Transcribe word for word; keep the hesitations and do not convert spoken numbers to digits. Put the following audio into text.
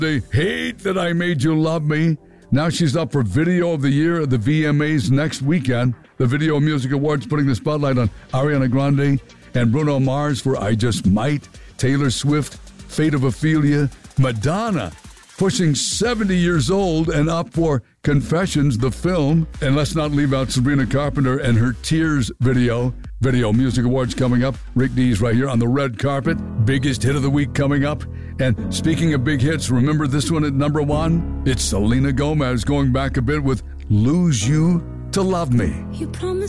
They hate that I made you love me. Now she's up for Video of the Year at the V M As next weekend. The Video Music Awards putting the spotlight on Ariana Grande and Bruno Mars for I Just Might, Taylor Swift, Fate of Ophelia, Madonna, pushing seventy years old and up for Confessions, the film. And let's not leave out Sabrina Carpenter and her Tears video. Video Music Awards coming up. Rick Dees right here on the red carpet. Biggest hit of the week coming up. And speaking of big hits, remember this one at number one? It's Selena Gomez going back a bit with Lose You to Love Me. You promised